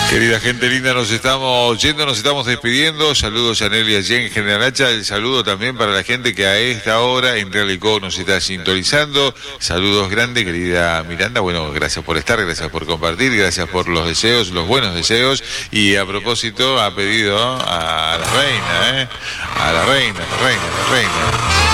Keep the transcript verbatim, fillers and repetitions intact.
Querida gente linda, nos estamos yendo, nos estamos despidiendo. Saludos a Nelia Yen, General Hacha. El saludo también para la gente que a esta hora en Realicó nos está sintonizando. Saludos grandes, querida Miranda. Bueno, gracias por estar, gracias por compartir, gracias por los deseos, los buenos deseos. Y a propósito, ha pedido a la reina, ¿eh? A la reina, la reina, la reina.